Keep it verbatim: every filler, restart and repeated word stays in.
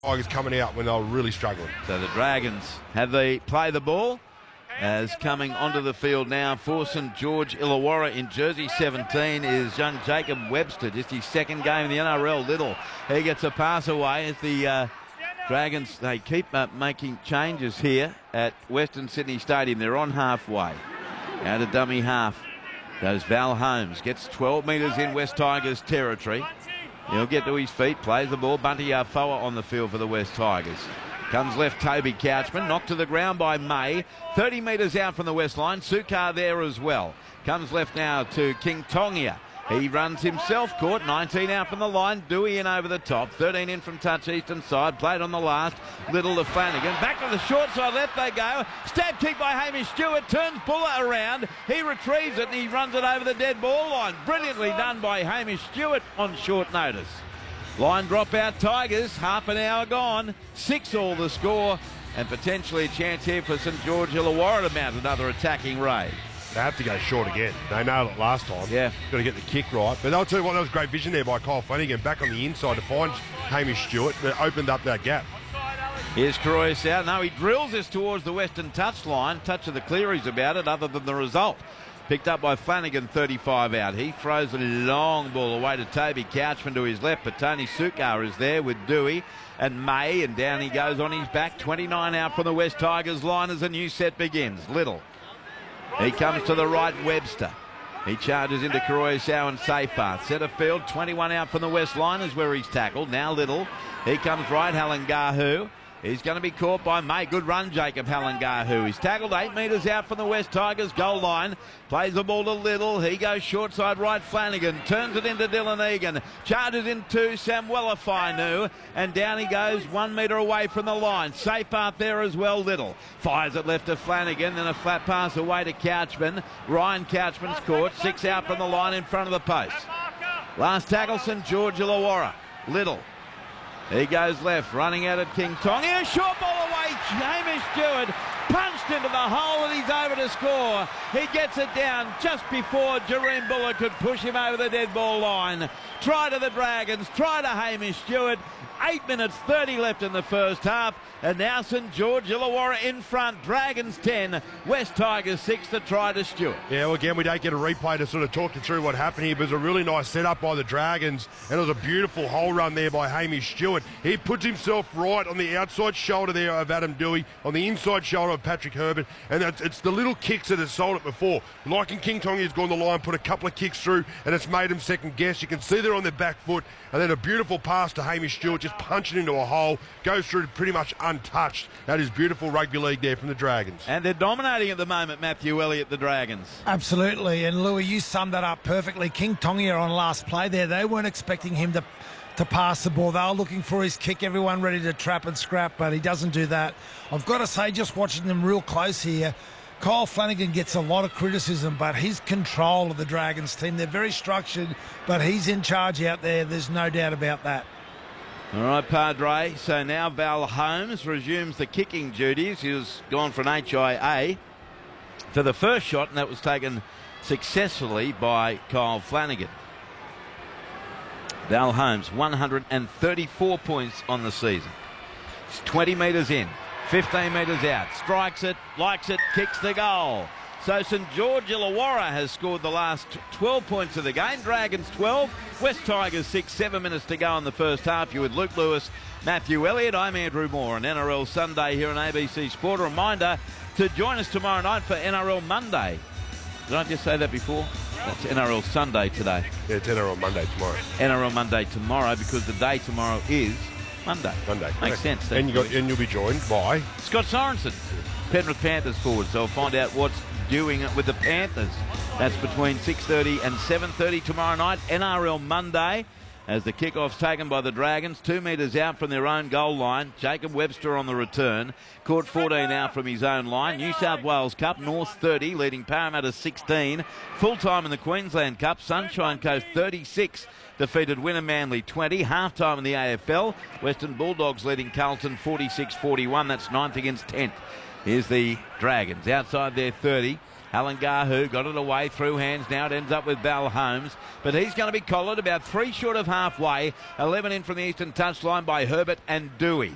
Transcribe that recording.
Tigers coming out when they were really struggling. So the Dragons have they play the ball as coming onto the field now for St George Illawarra in jersey seventeen is young Jacob Webster, just his second game in the N R L. Little, he gets a pass away as the uh, Dragons, they keep uh, making changes here at Western Sydney Stadium. They're on halfway. Out of dummy half goes Val Holmes, gets twelve metres in West Tigers territory. He'll get to his feet, plays the ball. Bunty Afoa on the field for the West Tigers. Comes left Toby Couchman, knocked to the ground by May. thirty metres out from the West line. Sukar there as well. Comes left now to King Tongia. He runs himself, caught. nineteen out from the line. Dewey in over the top. thirteen in from touch eastern side. Played on the last. Little to Flanagan. Back to the short side left they go. Stab kick by Hamish Stewart. Turns Buller around. He retrieves it and he runs it over the dead ball line. Brilliantly done by Hamish Stewart on short notice. Line drop out Tigers. Half an hour gone. Six all the score. And potentially a chance here for St George Illawarra to mount another attacking raid. They have to go short again. They nailed it last time. Yeah. Got to get the kick right. But I'll tell you what, that was great vision there by Kyle Flanagan back on the inside to find Hamish Stewart. That opened up that gap. Here's Croyce out. No, he drills this towards the western touchline. Touch of the Clearys about it, other than the result. Picked up by Flanagan, thirty-five out. He throws a long ball away to Toby Couchman to his left, but Tony Sukar is there with Dewey and May, and down he goes on his back. twenty-nine out from the West Tigers line as a new set begins. Little. He comes to the right, Webster. He charges into Croyce and Seyfarth. Centre field, twenty-one out from the West line is where he's tackled. Now Little. He comes right, Halangahu. He's going to be caught by May. Good run, Jacob Halangahu. He's tackled eight metres out from the West Tigers goal line. Plays the ball to Little. He goes short side right, Flanagan. Turns it into Dylan Egan. Charges into Samuela Fainu. And down he goes one metre away from the line. Seyfarth there as well, Little. Fires it left to Flanagan. Then a flat pass away to Couchman. Ryan Couchman's caught. Six out from the line in front of the post. Last tackle, St George Illawarra. Little. He goes left, running out at King Tongia. Short ball away. Hamish Stewart punched into the hole and he's over to score. He gets it down just before Jareem Buller could push him over the dead ball line. Try to the Dragons, try to Hamish Stewart. Eight minutes thirty left in the first half. And now St George Illawarra in front. Dragons ten, West Tigers six to try to Stewart. Yeah, well, again, we don't get a replay to sort of talk you through what happened here, but it was a really nice setup by the Dragons, and it was a beautiful hole run there by Hamish Stewart. He puts himself right on the outside shoulder there of Adam Dewey, on the inside shoulder of Patrick Herbert, and it's, it's the little kicks that have sold it before. Like in King Tongi has gone the line, put a couple of kicks through, and it's made him second guess. You can see they're on their back foot, and then a beautiful pass to Hamish Stewart, just punching into a hole, goes through pretty much untouched. That is beautiful rugby league there from the Dragons. And they're dominating at the moment, Matthew Elliott, the Dragons. Absolutely, and Louis, you summed that up perfectly. King Tongia on last play there, they weren't expecting him to to pass the ball. They were looking for his kick, everyone ready to trap and scrap, but he doesn't do that. I've got to say, just watching them real close here, Kyle Flanagan gets a lot of criticism, but his control of the Dragons team, they're very structured, but he's in charge out there. There's no doubt about that. All right, Padre. So now Val Holmes resumes the kicking duties. He was gone for an H I A for the first shot, and that was taken successfully by Kyle Flanagan. Val Holmes, one hundred thirty-four points on the season. It's twenty metres in, fifteen metres out. Strikes it, likes it, kicks the goal. So St George Illawarra has scored the last twelve points of the game. Dragons twelve, West Tigers six, seven minutes to go in the first half. You with Luke Lewis, Matthew Elliott. I'm Andrew Moore on N R L Sunday here on A B C Sport. A reminder to join us tomorrow night for N R L Monday. Did I just say that before? That's N R L Sunday today. Yeah, it's N R L Monday tomorrow. N R L Monday tomorrow because the day tomorrow is Monday. Monday. Makes correct. sense. And, you got, and you'll be joined by Scott Sorensen, Penrith Panthers forward. So we'll find out what's doing it with the Panthers. That's between six thirty and seven thirty tomorrow night. N R L Monday as the kickoff's taken by the Dragons. Two metres out from their own goal line. Jacob Webster on the return. Caught fourteen out from his own line. New South Wales Cup, North thirty, leading Parramatta sixteen. Full time in the Queensland Cup, Sunshine Coast thirty-six. Defeated Winner Manly twenty. Half time in the A F L. Western Bulldogs leading Carlton forty-six forty-one. That's ninth against tenth. Here's the Dragons outside their thirty. Halangahu got it away through hands. Now it ends up with Val Holmes. But he's going to be collared about three short of halfway. eleven in from the eastern touchline by Herbert and Dewey.